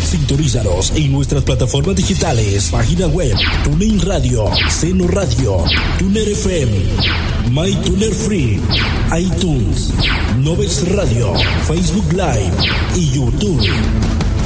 Sintonízanos en nuestras plataformas digitales, página web, TuneIn Radio, Seno Radio, Tuner FM, MyTuner Free, iTunes, Novex Radio, Facebook Live y YouTube.